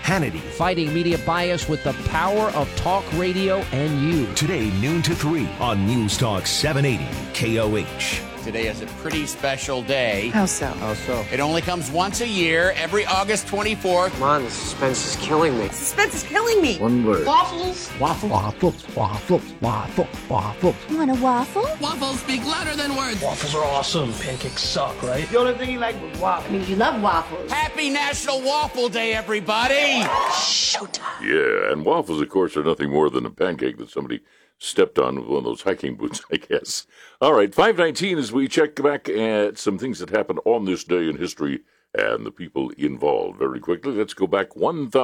Hannity. Fighting media bias with the power of talk radio and you. Today, noon to 3 on News Talk 780 KOH. Today is a pretty special day. How so? It only comes once a year, every August 24th. Come on, the suspense is killing me. Suspense is killing me. One word. Waffles? Waffle, waffle, waffle, waffle, waffle. You want a waffle? Waffles speak louder than words. Waffles are awesome. Pancakes suck, right? The only thing you like was waffles. I mean, you love waffles. Happy National Waffle Day, everybody! Showtime. Yeah, and waffles, of course, are nothing more than a pancake that somebody stepped on with one of those hiking boots, I guess. All right, 5:19 as we check back at some things that happened on this day in history and the people involved. Very quickly, let's go back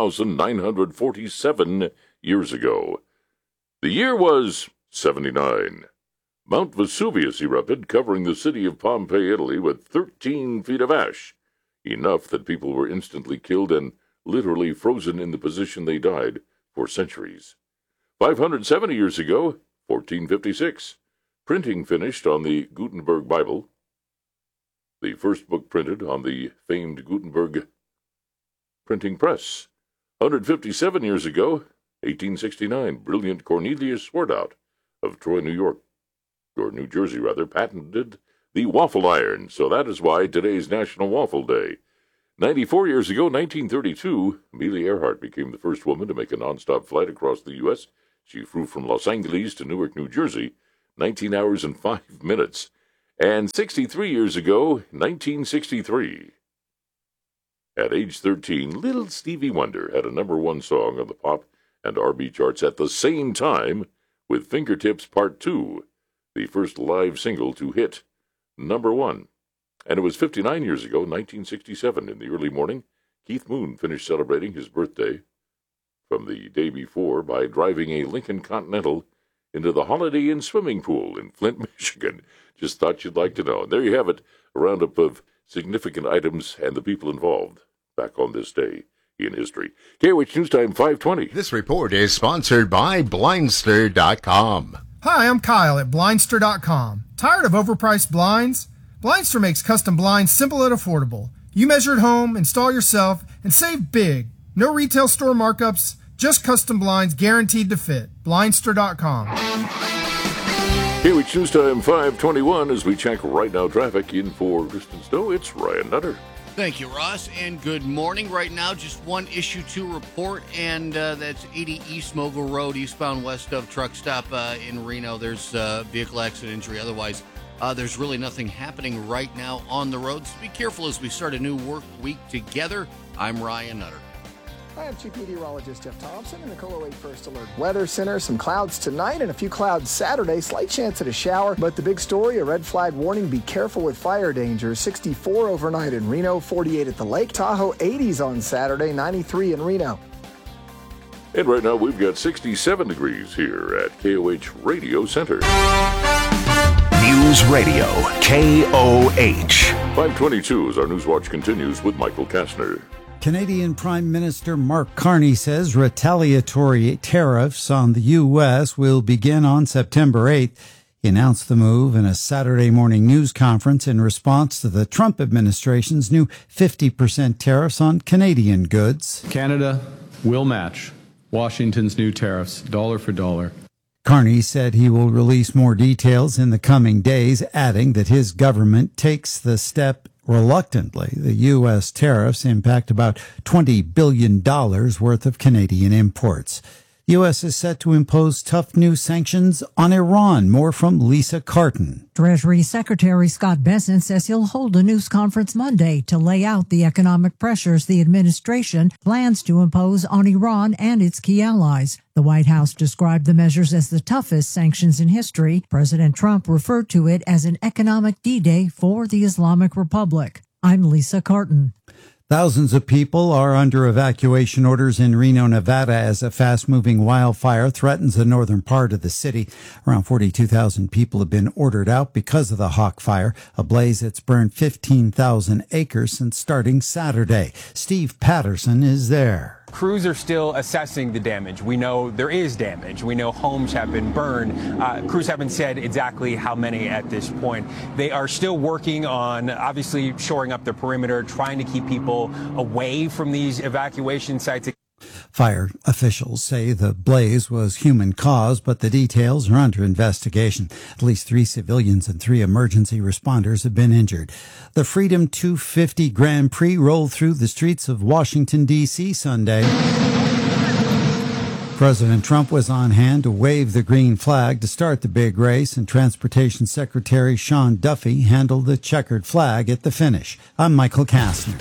1,947 years ago. The year was 79. Mount Vesuvius erupted, covering the city of Pompeii, Italy, with 13 feet of ash, enough that people were instantly killed and literally frozen in the position they died for centuries. 570 years ago, 1456, printing finished on the Gutenberg Bible, the first book printed on the famed Gutenberg printing press. 157 years ago, 1869, brilliant Cornelius Swartout of Troy, New Jersey, patented the waffle iron. So that is why today's National Waffle Day. 94 years ago, 1932, Amelia Earhart became the first woman to make a nonstop flight across the U.S. She flew from Los Angeles to Newark, New Jersey, 19 hours and 5 minutes. And 63 years ago, 1963, at age 13, little Stevie Wonder had a #1 song on the pop and R&B charts at the same time with Fingertips Part 2, the first live single to hit #1. And it was 59 years ago, 1967, in the early morning, Keith Moon finished celebrating his birthday from the day before by driving a Lincoln Continental into the Holiday Inn swimming pool in Flint, Michigan. Just thought you'd like to know. And there you have it, a roundup of significant items and the people involved back on this day in history. KOH News Time 520. This report is sponsored by Blindster.com. Hi, I'm Kyle at Blindster.com. Tired of overpriced blinds? Blindster makes custom blinds simple and affordable. You measure at home, install yourself, and save big. No retail store markups, just custom blinds guaranteed to fit. Blindster.com. KOH News Time 521 as we check right now traffic in for Kristen Snow. It's Ryan Nutter. Thank you, Ross, and good morning. Right now, just one issue to report, and that's 80 East Mogul Road, eastbound west of truck stop in Reno. There's a vehicle accident injury. Otherwise, there's really nothing happening right now on the roads. Be careful as we start a new work week together. I'm Ryan Nutter. Hi, I'm Chief Meteorologist Jeff Thompson in the KOLO 8 First Alert Weather Center. Some clouds tonight and a few clouds Saturday. Slight chance at a shower, but the big story, a red flag warning. Be careful with fire danger. 64 overnight in Reno, 48 at the lake. Tahoe 80s on Saturday, 93 in Reno. And right now we've got 67 degrees here at KOH Radio Center. News Radio, KOH. 522 as our News Watch continues with Michael Kastner. Canadian Prime Minister Mark Carney says retaliatory tariffs on the U.S. will begin on September 8th. He announced the move in a Saturday morning news conference in response to the Trump administration's new 50% tariffs on Canadian goods. Canada will match Washington's new tariffs, dollar for dollar. Carney said he will release more details in the coming days, adding that his government takes the step reluctantly. The U.S. tariffs impact about $20 billion worth of Canadian imports. The U.S. is set to impose tough new sanctions on Iran. More from Lisa Carton. Treasury Secretary Scott Bessent says he'll hold a news conference Monday to lay out the economic pressures the administration plans to impose on Iran and its key allies. The White House described the measures as the toughest sanctions in history. President Trump referred to it as an economic D-Day for the Islamic Republic. I'm Lisa Carton. Thousands of people are under evacuation orders in Reno, Nevada, as a fast-moving wildfire threatens the northern part of the city. Around 42,000 people have been ordered out because of the Hawk Fire, a blaze that's burned 15,000 acres since starting Saturday. Steve Patterson is there. Crews are still assessing the damage. We know there is damage. We know homes have been burned. Crews haven't said exactly how many at this point. They are still working on, obviously, shoring up the perimeter, trying to keep people away from these evacuation sites. Fire officials say the blaze was human-caused, but the details are under investigation. At least 3 civilians and 3 emergency responders have been injured. The Freedom 250 Grand Prix rolled through the streets of Washington, D.C. Sunday. President Trump was on hand to wave the green flag to start the big race, and Transportation Secretary Sean Duffy handled the checkered flag at the finish. I'm Michael Kastner.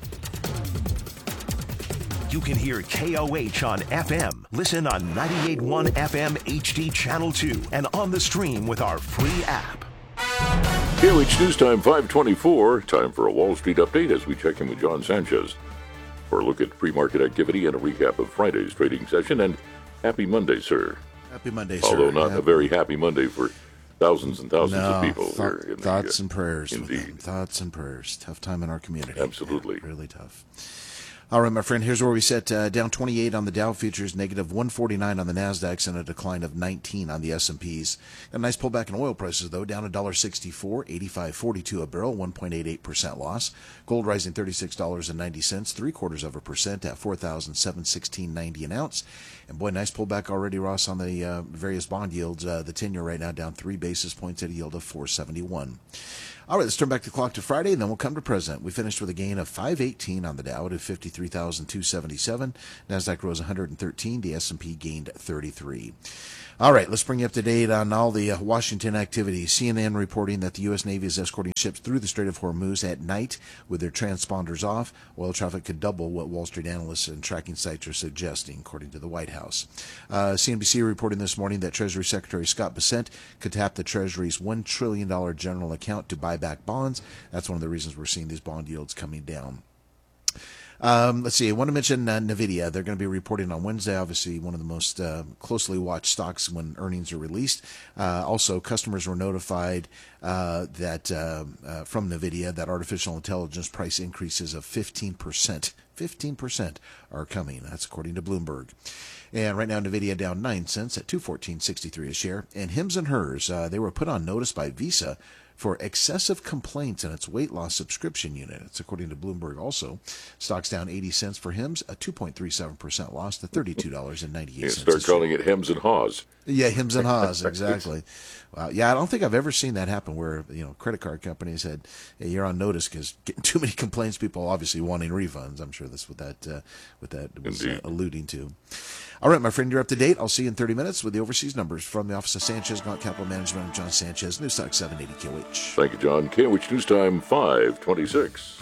You can hear KOH on FM. Listen on 98.1 FM HD Channel 2 and on the stream with our free app. KOH News Time 524. Time for a Wall Street update as we check in with John Sanchez for a look at pre-market activity and a recap of Friday's trading session. And happy Monday, sir. Happy Monday, sir. Although not a very happy Monday for thousands and thousands of people. Thoughts and prayers. Indeed. Thoughts and prayers. Tough time in our community. Absolutely. Really tough. All right, my friend, here's where we sit. Down 28 on the Dow futures, negative 149 on the NASDAQs, and a decline of 19 on the S&Ps. Got a nice pullback in oil prices, though, down $1.64, 85.42 a barrel, 1.88% loss. Gold rising $36.90, 0.75% at $4,716.90 an ounce. And boy, nice pullback already, Ross, on the various bond yields. The 10-year right now down 3 basis points at a yield of 4.71. All right, let's turn back the clock to Friday, and then we'll come to present. We finished with a gain of 518 on the Dow at 53,277. NASDAQ rose 113. The S&P gained 33. All right, let's bring you up to date on all the Washington activity. CNN reporting that the U.S. Navy is escorting ships through the Strait of Hormuz at night with their transponders off. Oil traffic could double what Wall Street analysts and tracking sites are suggesting, according to the White House. CNBC reporting this morning that Treasury Secretary Scott Bessent could tap the Treasury's $1 trillion general account to buy back bonds. That's one of the reasons we're seeing these bond yields coming down. Let's see. I want to mention NVIDIA. They're going to be reporting on Wednesday, obviously one of the most closely watched stocks when earnings are released. Also, customers were notified that from NVIDIA that artificial intelligence price increases of 15% are coming. That's according to Bloomberg. And right now, NVIDIA down 9 cents at $214.63 a share. And Hims & Hers, they were put on notice by Visa for excessive complaints in its weight loss subscription unit. It's according to Bloomberg also. Stocks down 80 cents for Hims, a 2.37% loss to $32.98. You start calling it Hims and Haws. Yeah, Hims and Haws, exactly. Wow. Yeah, I don't think I've ever seen that happen where, credit card companies said, hey, you're on notice because getting too many complaints, people obviously wanting refunds. I'm sure that's what that was alluding to. All right, my friend, you're up to date. I'll see you in 30 minutes with the overseas numbers from the office of Sanchez Gaunt Capital Management. I'm John Sanchez, News Talk 780 KOH. Thank you, John. KOH News Time 526.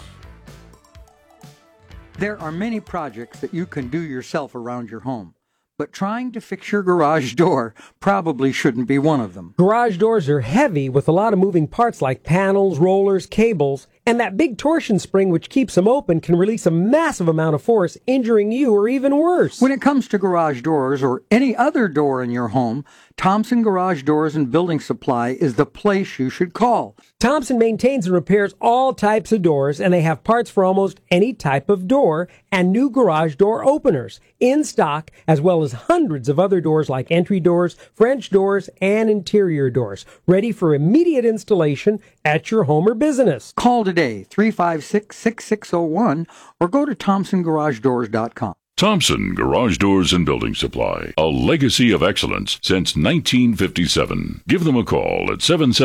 There are many projects that you can do yourself around your home, but trying to fix your garage door probably shouldn't be one of them. Garage doors are heavy with a lot of moving parts like panels, rollers, cables, and that big torsion spring which keeps them open can release a massive amount of force, injuring you or even worse. When it comes to garage doors or any other door in your home, Thompson Garage Doors and Building Supply is the place you should call. Thompson maintains and repairs all types of doors, and they have parts for almost any type of door and new garage door openers in stock, as well as hundreds of other doors like entry doors, French doors, and interior doors, ready for immediate installation at your home or business. Call today, 356-6601, or go to ThompsonGarageDoors.com. Thompson Garage Doors and Building Supply, a legacy of excellence since 1957. Give them a call at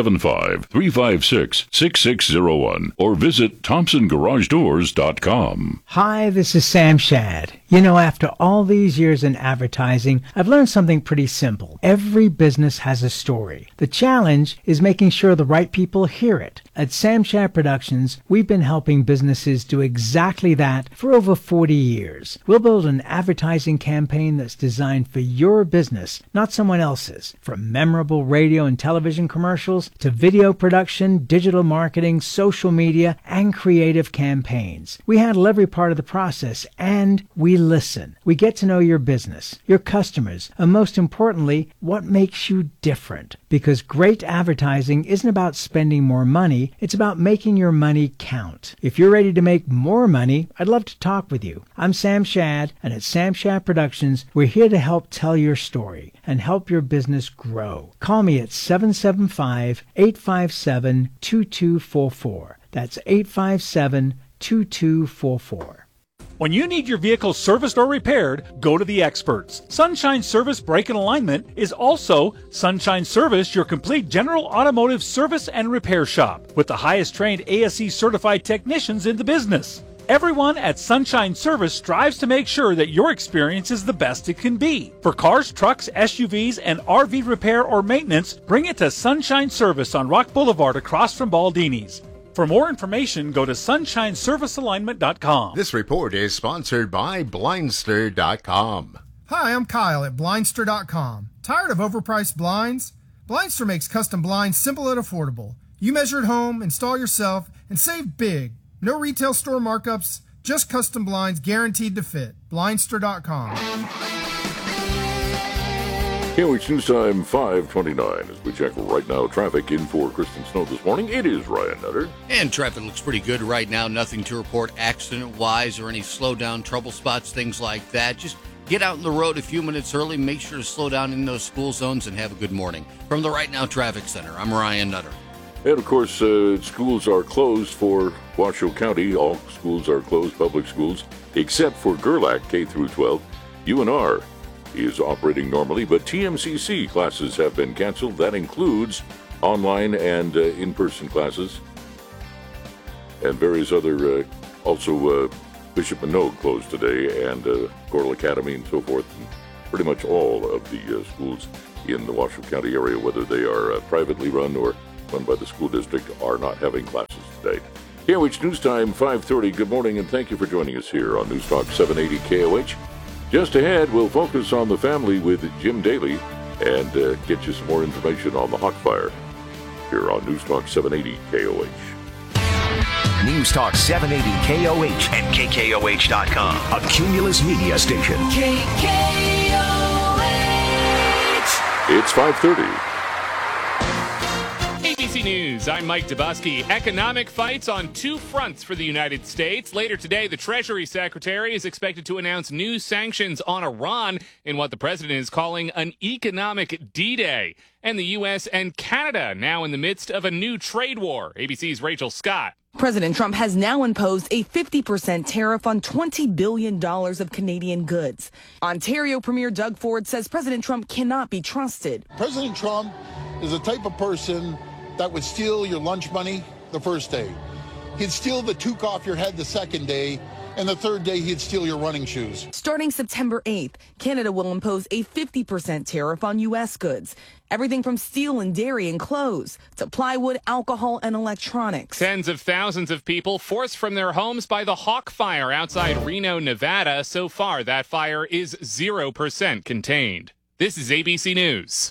775-356-6601 or visit ThompsonGarageDoors.com. Hi, this is Sam Shad. You know, after all these years in advertising, I've learned something pretty simple. Every business has a story. The challenge is making sure the right people hear it. At Sam Shad Productions, we've been helping businesses do exactly that for over 40 years. We'll build an advertising campaign that's designed for your business, not someone else's. From memorable radio and television commercials to video production, digital marketing, social media, and creative campaigns. We handle every part of the process, and we listen. We get to know your business, your customers, and most importantly, what makes you different. Because great advertising isn't about spending more money, it's about making your money count. If you're ready to make more money, I'd love to talk with you. I'm Sam Shad, and at Sam Shad Productions, we're here to help tell your story and help your business grow. Call me at 775-857-2244. That's 857-2244. When you need your vehicle serviced or repaired, go to the experts. Sunshine Service Brake and Alignment is also Sunshine Service, your complete general automotive service and repair shop, with the highest trained ASE certified technicians in the business. Everyone at Sunshine Service strives to make sure that your experience is the best it can be. For cars, trucks, SUVs, and RV repair or maintenance, bring it to Sunshine Service on Rock Boulevard across from Baldini's. For more information, go to sunshineservicealignment.com. This report is sponsored by Blindster.com. Hi, I'm Kyle at Blindster.com. Tired of overpriced blinds? Blindster makes custom blinds simple and affordable. You measure at home, install yourself, and save big. No retail store markups, just custom blinds guaranteed to fit. Blindster.com. KOH News Time 5:29 as we check right now traffic in for Kristen Snow this morning. It is Ryan Nutter. And traffic looks pretty good right now. Nothing to report accident-wise or any slowdown, trouble spots, things like that. Just get out on the road a few minutes early. Make sure to slow down in those school zones and have a good morning. From the Right Now Traffic Center, I'm Ryan Nutter. And, of course, schools are closed for Washoe County. All schools are closed, public schools, except for Gerlach K through 12. UNR is operating normally, but TMCC classes have been canceled. That includes online and in-person classes. And various other, also Bishop Manogue closed today, and Coral Academy and so forth. And pretty much all of the schools in the Washoe County area, whether they are privately run or run by the school district, are not having classes today. KOH News Time 5:30. Good morning, and thank you for joining us here on News Talk 780 KOH. Just ahead, we'll focus on the family with Jim Daly and get you some more information on the Hawk Fire here on News Talk 780 KOH. News Talk 780 KOH and KKOH.com. A Cumulus Media station. KKOH. It's 5:30. ABC News, I'm Mike Dubusky. Economic fights on two fronts for the United States. Later today, the Treasury Secretary is expected to announce new sanctions on Iran in what the president is calling an economic D-Day. And the U.S. and Canada now in the midst of a new trade war. ABC's Rachel Scott. President Trump has now imposed a 50% tariff on $20 billion of Canadian goods. Ontario Premier Doug Ford says President Trump cannot be trusted. President Trump is the type of person that would steal your lunch money the first day. He'd steal the toque off your head the second day, and the third day he'd steal your running shoes. Starting September 8th, Canada will impose a 50% tariff on U.S. goods. Everything from steel and dairy and clothes to plywood, alcohol, and electronics. Tens of thousands of people forced from their homes by the Hawk Fire outside Reno, Nevada. So far, that fire is 0% contained. This is ABC News.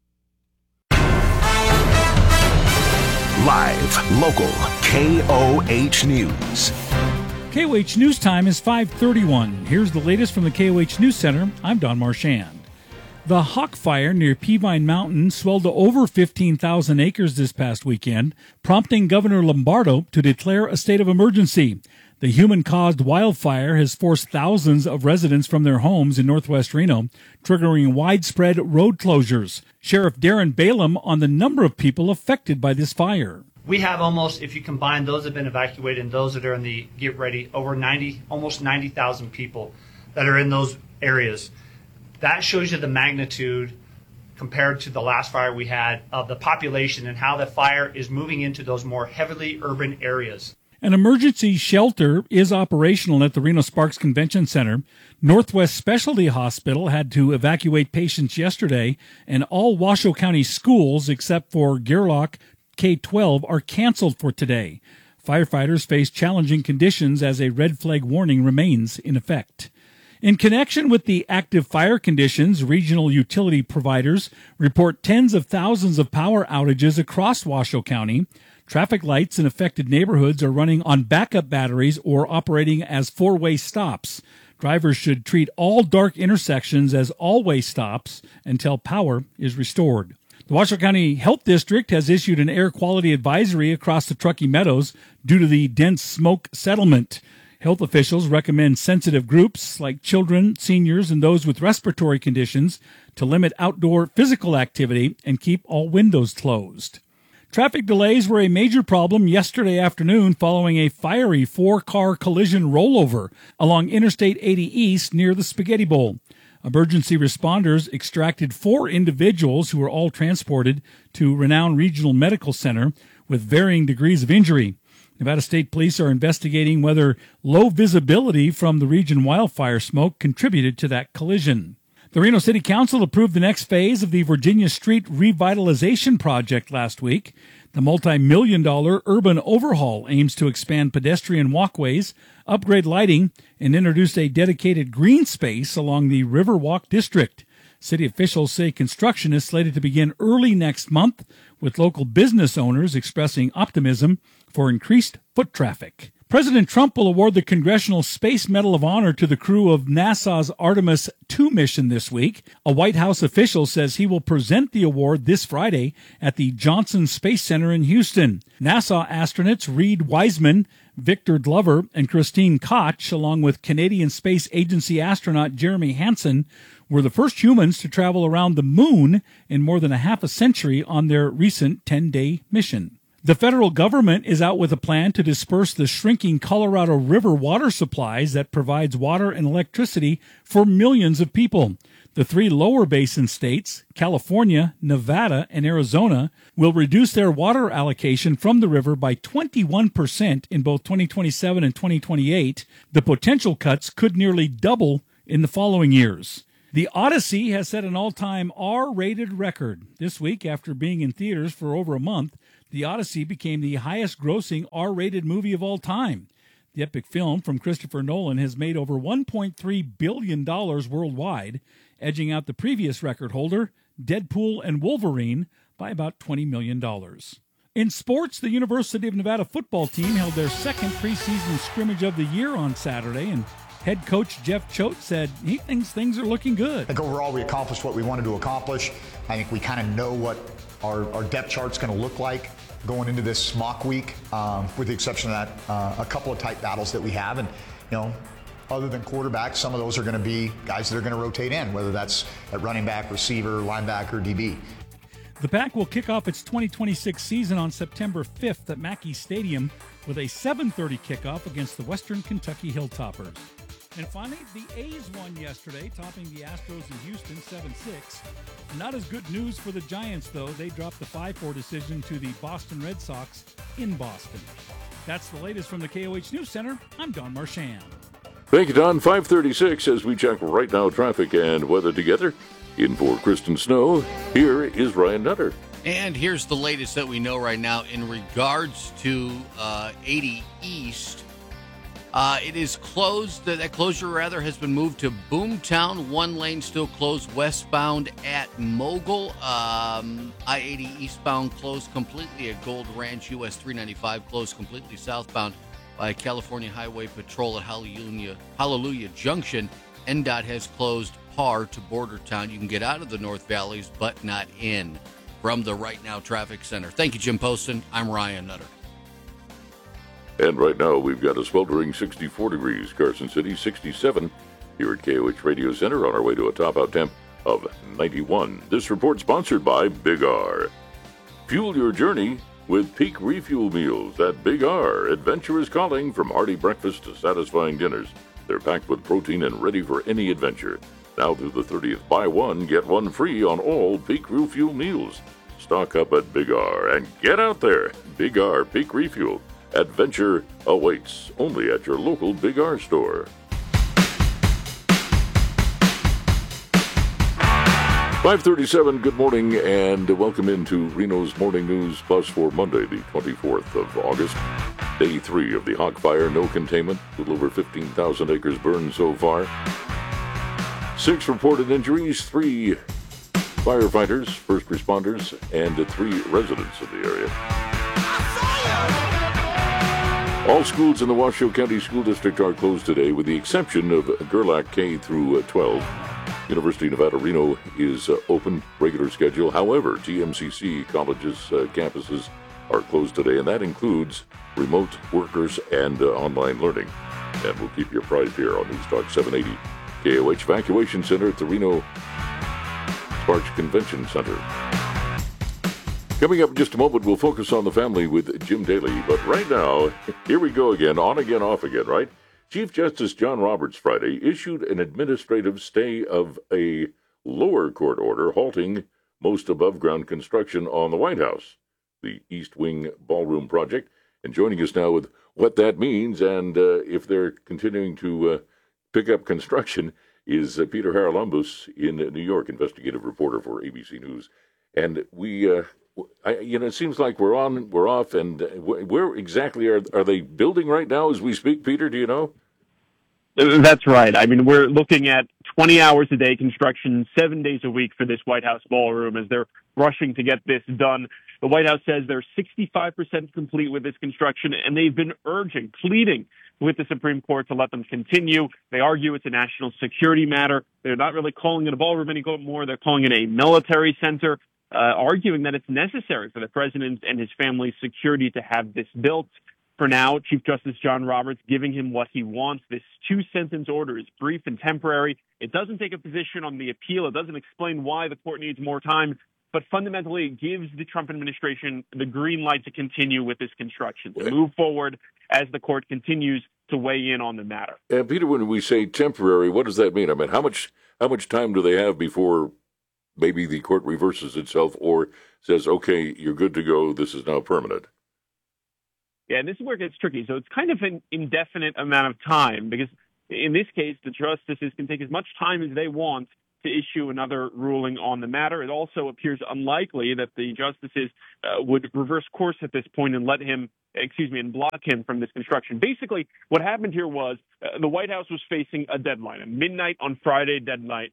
Live, local, KOH News. KOH News Time is 5:31. Here's the latest from the KOH News Center. I'm Don Marchand. The Hawk Fire near Peavine Mountain swelled to over 15,000 acres this past weekend, prompting Governor Lombardo to declare a state of emergency. The human-caused wildfire has forced thousands of residents from their homes in northwest Reno, triggering widespread road closures. Sheriff Darren Balaam on the number of people affected by this fire. We have almost, if you combine those that have been evacuated and those that are in the get ready, almost 90,000 people that are in those areas. That shows you the magnitude compared to the last fire we had of the population and how the fire is moving into those more heavily urban areas. An emergency shelter is operational at the Reno Sparks Convention Center. Northwest Specialty Hospital had to evacuate patients yesterday, and all Washoe County schools, except for Gerlach K-12, are canceled for today. Firefighters face challenging conditions as a red flag warning remains in effect. In connection with the active fire conditions, regional utility providers report tens of thousands of power outages across Washoe County. Traffic lights in affected neighborhoods are running on backup batteries or operating as four-way stops. Drivers should treat all dark intersections as all-way stops until power is restored. The Washoe County Health District has issued an air quality advisory across the Truckee Meadows due to the dense smoke settlement. Health officials recommend sensitive groups like children, seniors, and those with respiratory conditions to limit outdoor physical activity and keep all windows closed. Traffic delays were a major problem yesterday afternoon following a fiery 4-car collision rollover along Interstate 80 East near the Spaghetti Bowl. Emergency responders extracted 4 individuals who were all transported to Renown Regional Medical Center with varying degrees of injury. Nevada State Police are investigating whether low visibility from the region wildfire smoke contributed to that collision. The Reno City Council approved the next phase of the Virginia Street Revitalization Project last week. The multi-million-dollar urban overhaul aims to expand pedestrian walkways, upgrade lighting, and introduce a dedicated green space along the Riverwalk District. City officials say construction is slated to begin early next month, with local business owners expressing optimism for increased foot traffic. President Trump will award the Congressional Space Medal of Honor to the crew of NASA's Artemis II mission this week. A White House official says he will present the award this Friday at the Johnson Space Center in Houston. NASA astronauts Reed Wiseman, Victor Glover, and Christine Koch, along with Canadian Space Agency astronaut Jeremy Hansen, were the first humans to travel around the moon in more than a half a century on their recent 10-day mission. The federal government is out with a plan to disperse the shrinking Colorado River water supplies that provides water and electricity for millions of people. The 3 lower basin states, California, Nevada, and Arizona, will reduce their water allocation from the river by 21% in both 2027 and 2028. The potential cuts could nearly double in the following years. The Odyssey has set an all-time R-rated record. This week, after being in theaters for over a month, The Odyssey became the highest-grossing R-rated movie of all time. The epic film from Christopher Nolan has made over $1.3 billion worldwide, edging out the previous record holder, Deadpool and Wolverine, by about $20 million. In sports, the University of Nevada football team held their second preseason scrimmage of the year on Saturday, and head coach Jeff Choate said he thinks things are looking good. I think overall we accomplished what we wanted to accomplish. I think we kind of know what our depth chart's going to look like going into this mock week, with the exception of that, a couple of tight battles that we have. And, other than quarterbacks, some of those are going to be guys that are going to rotate in, whether that's at running back, receiver, linebacker, DB. The Pack will kick off its 2026 season on September 5th at Mackey Stadium with a 7:30 kickoff against the Western Kentucky Hilltoppers. And finally, the A's won yesterday, topping the Astros in Houston 7-6. Not as good news for the Giants, though. They dropped the 5-4 decision to the Boston Red Sox in Boston. That's the latest from the KOH News Center. I'm Don Marchand. Thank you, Don. 5:36 as we check right now traffic and weather together. In for Kristen Snow, here is Ryan Nutter. And here's the latest that we know right now in regards to 80 East. It is closed. That closure, has been moved to Boomtown. One lane still closed westbound at Mogul. I-80 eastbound closed completely at Gold Ranch. US 395 closed completely southbound by California Highway Patrol at Hallelujah Junction. NDOT has closed Par to Bordertown. You can get out of the North Valleys, but not in from the Right Now Traffic Center. Thank you, Jim Poston. I'm Ryan Nutter. And right now, we've got a sweltering 64 degrees. Carson City, 67 here at KOH Radio Center on our way to a top-out temp of 91. This report sponsored by Big R. Fuel your journey with peak refuel meals at Big R. Adventure is calling, from hearty breakfast to satisfying dinners. They're packed with protein and ready for any adventure. Now through the 30th, buy one, get one free on all peak refuel meals. Stock up at Big R and get out there. Big R Peak Refuel. Adventure awaits only at your local Big R store. 5:37, good morning and welcome into Reno's Morning News Plus for Monday, the 24th of August. Day 3 of the Hawk Fire, no containment, a little over 15,000 acres burned so far. 6 reported injuries, 3 firefighters, first responders, and 3 residents of the area. All schools in the Washoe County School District are closed today, with the exception of Gerlach K through 12. University of Nevada, Reno is open, regular schedule. However, TMCC colleges, campuses are closed today, and that includes remote workers and online learning. And we'll keep you apprised here on News Talk 780. KOH Evacuation Center at the Reno Sparks Convention Center. Coming up in just a moment, we'll focus on the family with Jim Daly. But right now, here we go again, on again, off again, right? Chief Justice John Roberts Friday issued an administrative stay of a lower court order halting most above-ground construction on the White House, the East Wing Ballroom project. And joining us now with what that means and if they're continuing to pick up construction is Peter Haralambous in New York, investigative reporter for ABC News. And it seems like we're on, we're off, and where exactly are they building right now as we speak, Peter? Do you know? That's right. I mean, we're looking at 20 hours a day construction, 7 days a week for this White House ballroom as they're rushing to get this done. The White House says they're 65% complete with this construction, and they've been pleading with the Supreme Court to let them continue. They argue it's a national security matter. They're not really calling it a ballroom anymore. They're calling it a military center, arguing that it's necessary for the president and his family's security to have this built. For now, Chief Justice John Roberts giving him what he wants. This two-sentence order is brief and temporary. It doesn't take a position on the appeal. It doesn't explain why the court needs more time. But fundamentally, it gives the Trump administration the green light to continue with this construction, to move forward as the court continues to weigh in on the matter. And Peter, when we say temporary, what does that mean? I mean, how much time do they have before maybe the court reverses itself or says, okay, you're good to go, this is now permanent? Yeah, and this is where it gets tricky. So it's kind of an indefinite amount of time because in this case, the justices can take as much time as they want to issue another ruling on the matter. It also appears unlikely that the justices would reverse course at this point and and block him from this construction. Basically, what happened here was the White House was facing a deadline, a midnight Friday deadline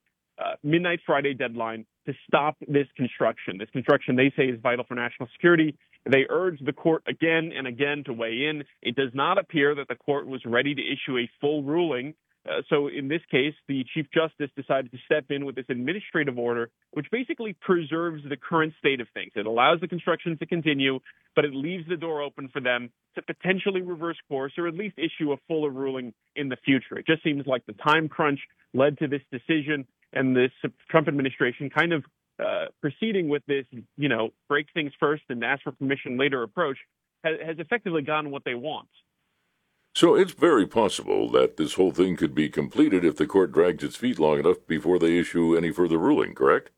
to stop this construction. This construction, they say, is vital for national security. They urged the court again and again to weigh in. It does not appear that the court was ready to issue a full ruling. So in this case, the Chief Justice decided to step in with this administrative order, which basically preserves the current state of things. It allows the construction to continue, but it leaves the door open for them to potentially reverse course or at least issue a fuller ruling in the future. It just seems like the time crunch led to this decision, and this Trump administration kind of proceeding with this, break things first and ask for permission later approach has effectively gotten what they want. So it's very possible that this whole thing could be completed if the court drags its feet long enough before they issue any further ruling, correct?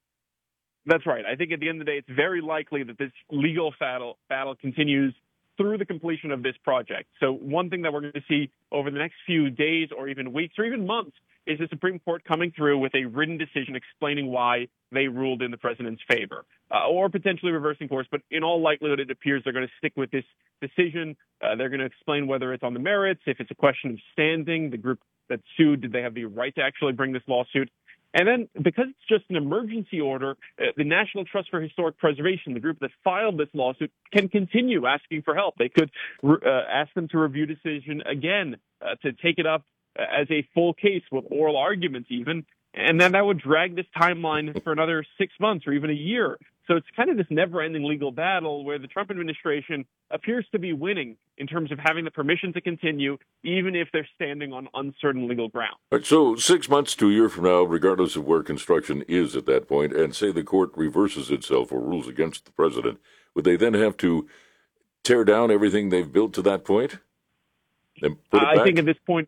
That's right. I think at the end of the day, it's very likely that this legal battle continues through the completion of this project. So one thing that we're going to see over the next few days or even weeks or even months is the Supreme Court coming through with a written decision explaining why they ruled in the president's favor, or potentially reversing course. But in all likelihood, it appears they're going to stick with this decision. They're going to explain whether it's on the merits, if it's a question of standing, the group that sued, did they have the right to actually bring this lawsuit? And then, because it's just an emergency order, the National Trust for Historic Preservation, the group that filed this lawsuit, can continue asking for help. They could ask them to review decision again, to take it up as a full case with oral arguments even, and then that would drag this timeline for another 6 months or even a year. So it's kind of this never-ending legal battle where the Trump administration appears to be winning in terms of having the permission to continue, even if they're standing on uncertain legal ground. All right, so 6 months to a year from now, regardless of where construction is at that point, and say the court reverses itself or rules against the president, would they then have to tear down everything they've built to that point and put it back? I think at this point,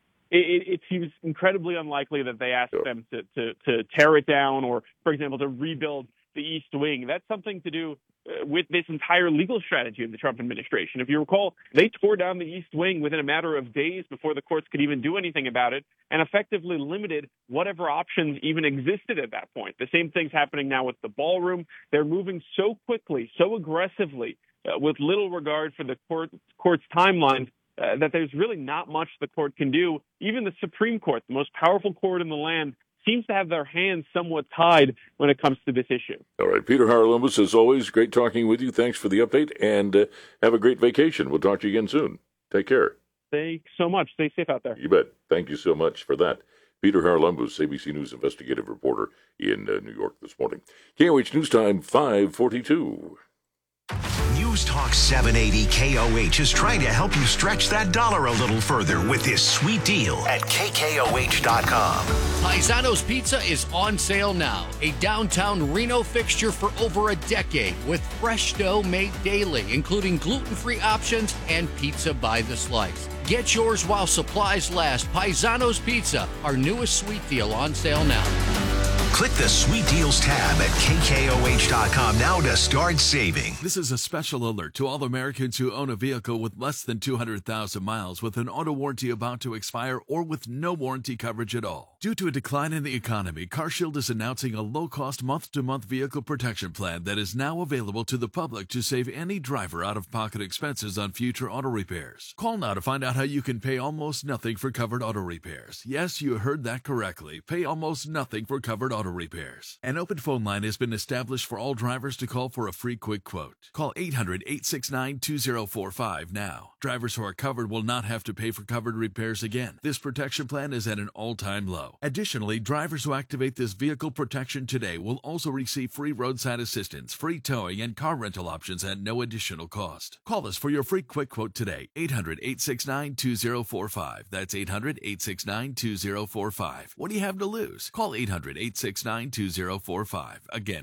it seems incredibly unlikely that they ask them to tear it down or, for example, to rebuild the East Wing. That's something to do with this entire legal strategy of the Trump administration. If you recall, they tore down the East Wing within a matter of days before the courts could even do anything about it and effectively limited whatever options even existed at that point. The same thing's happening now with the ballroom. They're moving so quickly, so aggressively, with little regard for the court's timeline, that there's really not much the court can do. Even the Supreme Court, the most powerful court in the land, seems to have their hands somewhat tied when it comes to this issue. All right, Peter Haralambous, as always, great talking with you. Thanks for the update, and have a great vacation. We'll talk to you again soon. Take care. Thanks so much. Stay safe out there. You bet. Thank you so much for that. Peter Haralambous, ABC News investigative reporter in New York this morning. KOH News Time, 5:42. News Talk 780 KOH is trying to help you stretch that dollar a little further with this sweet deal at KKOH.com. Paisano's Pizza is on sale now. A downtown Reno fixture for over a decade with fresh dough made daily, including gluten-free options and pizza by the slice. Get yours while supplies last. Paisano's Pizza, our newest sweet deal, on sale now. Click the Sweet Deals tab at KKOH.com now to start saving. This is a special alert to all Americans who own a vehicle with less than 200,000 miles with an auto warranty about to expire or with no warranty coverage at all. Due to a decline in the economy, CarShield is announcing a low-cost month-to-month vehicle protection plan that is now available to the public to save any driver out-of-pocket expenses on future auto repairs. Call now to find out how you can pay almost nothing for covered auto repairs. Yes, you heard that correctly. Pay almost nothing for covered auto repairs. An open phone line has been established for all drivers to call for a free quick quote. Call 800-869-2045 now. Drivers who are covered will not have to pay for covered repairs again. This protection plan is at an all-time low. Additionally, drivers who activate this vehicle protection today will also receive free roadside assistance, free towing, and car rental options at no additional cost. Call us for your free quick quote today. 800-869-2045. That's 800-869-2045. What do you have to lose? Call 800-869-2045. Again,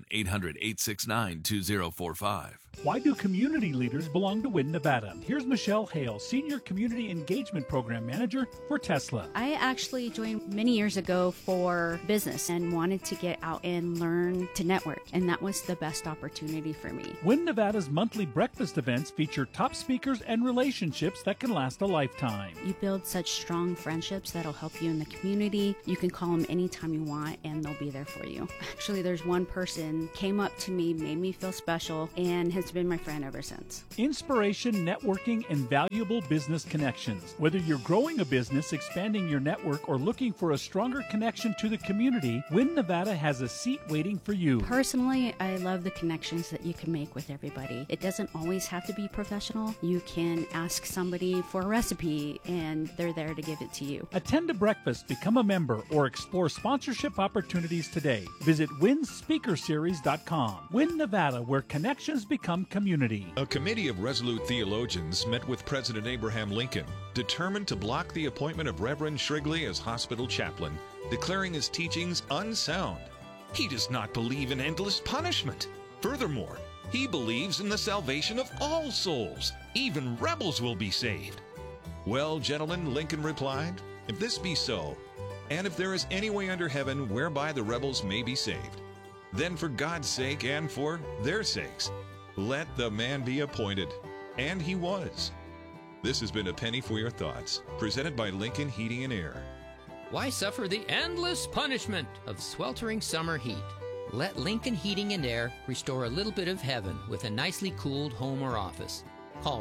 800-869-2045. Why do community leaders belong to Win Nevada? Here's Michelle Hale, Senior Community Engagement Program Manager for Tesla. I actually joined many years ago for business and wanted to get out and learn to network, and that was the best opportunity for me. Win Nevada's monthly breakfast events feature top speakers and relationships that can last a lifetime. You build such strong friendships that'll help you in the community. You can call them anytime you want, and they'll be there for you. Actually, there's one person came up to me, made me feel special, and has been my friend ever since. Inspiration, networking, and valuable business connections. Whether you're growing a business, expanding your network, or looking for a stronger connection to the community, Win Nevada has a seat waiting for you. Personally, I love the connections that you can make with everybody. It doesn't always have to be professional. You can ask somebody for a recipe, and they're there to give it to you. Attend a breakfast, become a member, or explore sponsorship opportunities today. Visit winspeakerseries.com. Win Nevada, where connections become community. A committee of resolute theologians met with President Abraham Lincoln, determined to block the appointment of Reverend Shrigley as hospital chaplain, declaring his teachings unsound. He does not believe in endless punishment. Furthermore, he believes in the salvation of all souls. Even rebels will be saved. Well, gentlemen, Lincoln replied, if this be so, and if there is any way under heaven whereby the rebels may be saved, then for God's sake and for their sakes, let the man be appointed. And he was. This has been A Penny for Your Thoughts, presented by Lincoln Heating and Air. Why suffer the endless punishment of sweltering summer heat? Let Lincoln Heating and Air restore a little bit of heaven with a nicely cooled home or office. Call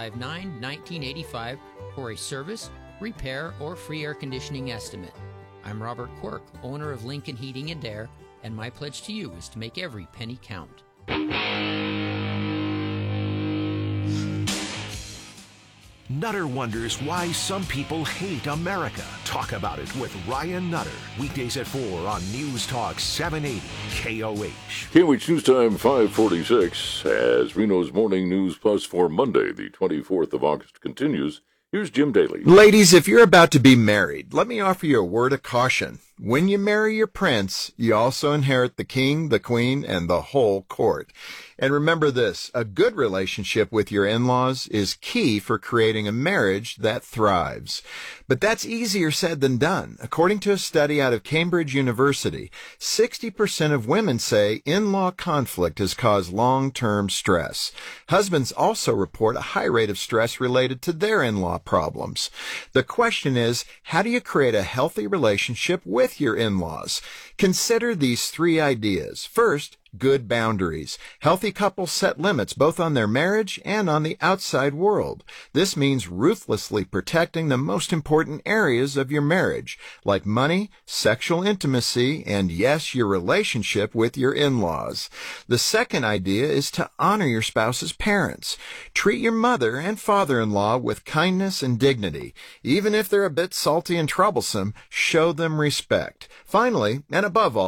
359-1985 for a service, repair, or free air conditioning estimate. I'm Robert Quirk, owner of Lincoln Heating and Air, and my pledge to you is to make every penny count. Nutter wonders why some people hate America. Talk about it with Ryan Nutter. Weekdays at 4 on News Talk 780 KOH. KOH News Time 546 as Reno's Morning News Plus for Monday, the 24th of August continues. Here's Jim Daly. Ladies, if you're about to be married, let me offer you a word of caution. When you marry your prince, you also inherit the king, the queen, and the whole court. And remember this, a good relationship with your in-laws is key for creating a marriage that thrives. But that's easier said than done. According to a study out of Cambridge University, 60% of women say in-law conflict has caused long-term stress. Husbands also report a high rate of stress related to their in-law problems. The question is, how do you create a healthy relationship with your in-laws? Consider these 3 ideas. First, good boundaries. Healthy couples set limits both on their marriage and on the outside world. This means ruthlessly protecting the most important areas of your marriage, like money, sexual intimacy, and yes, your relationship with your in-laws. The second idea is to honor your spouse's parents. Treat your mother and father-in-law with kindness and dignity. Even if they're a bit salty and troublesome, show them respect. Finally, and above all,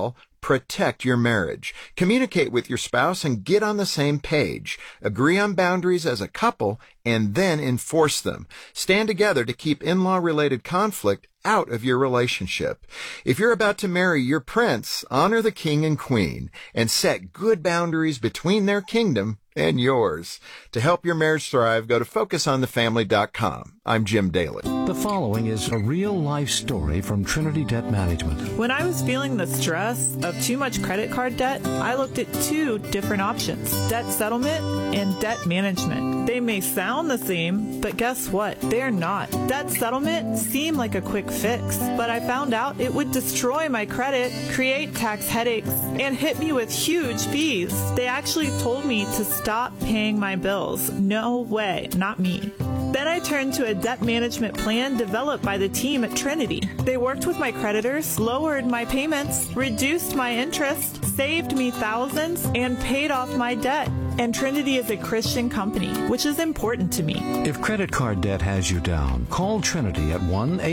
Protect your marriage. Communicate with your spouse and get on the same page. Agree on boundaries as a couple and then enforce them. Stand together to keep in-law related conflict out of your relationship. If you're about to marry your prince, honor the king and queen and set good boundaries between their kingdom and yours. To help your marriage thrive, go to FocusOnTheFamily.com. I'm Jim Daly. The following is a real-life story from Trinity Debt Management. When I was feeling the stress of too much credit card debt, I looked at two different options: debt settlement and debt management. They may sound the same, but guess what? They're not. Debt settlement seemed like a quick fix, but I found out it would destroy my credit, create tax headaches, and hit me with huge fees. They actually told me to stop paying my bills. No way, not me. Then I turned to a debt management plan developed by the team at Trinity. They worked with my creditors, lowered my payments, reduced my interest, saved me thousands, and paid off my debt. And Trinity is a Christian company, which is important to me. If credit card debt has you down, call Trinity at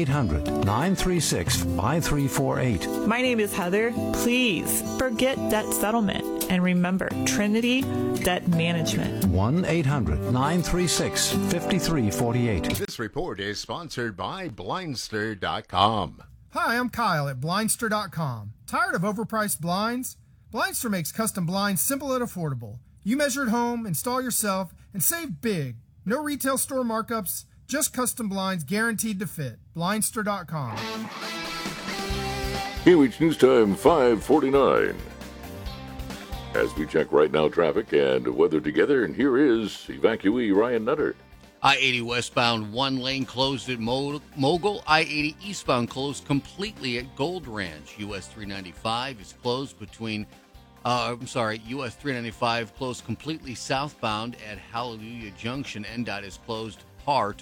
1-800-936-5348. My name is Heather. Please forget debt settlement. And remember, Trinity Debt Management. 1-800-936-5348. This report is sponsored by Blindster.com. Hi, I'm Kyle at Blindster.com. Tired of overpriced blinds? Blindster makes custom blinds simple and affordable. You measure at home, install yourself, and save big. No retail store markups, just custom blinds guaranteed to fit. Blindster.com. KOH News Time 5:49. As we check right now traffic and weather together, and here is evacuee Ryan Nutter. I-80 westbound, one lane closed at Mogul. I-80 eastbound closed completely at Gold Ranch. US 395 is closed between... US 395 closed completely southbound at Hallelujah Junction. NDOT is closed part